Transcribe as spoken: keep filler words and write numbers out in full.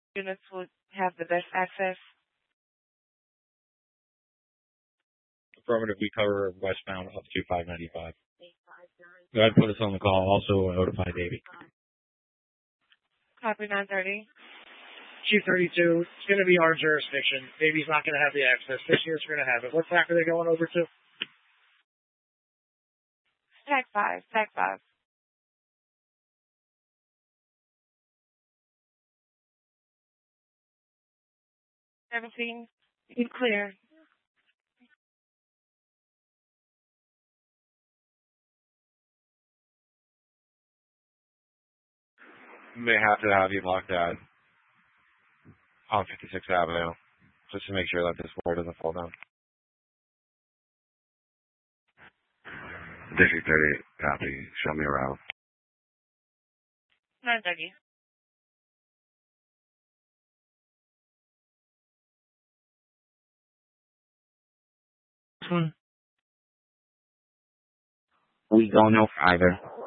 Units would have the best access. Affirmative, we cover westbound up to five ninety-five. Go ahead and put us on the call. Also notify Davey. Copy nine thirty. Chief thirty-two, it's going to be our jurisdiction. Davey's not going to have the access. This year's going to have it. What track are they going over to? Tag five. Tag five. Seventeen. You clear. May have to have you locked out on fifty-sixth Avenue, just to make sure that this floor doesn't fall down. District thirty, copy. Show me around. nine thirty. We go no farther.